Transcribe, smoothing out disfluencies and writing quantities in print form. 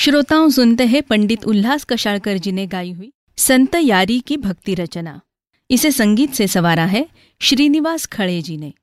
श्रोताओं, सुनते हैं पंडित उल्लास कशाळकर जी ने गाई हुई संत यारी की भक्ति रचना। इसे संगीत से संवारा है श्रीनिवास खड़े जी ने।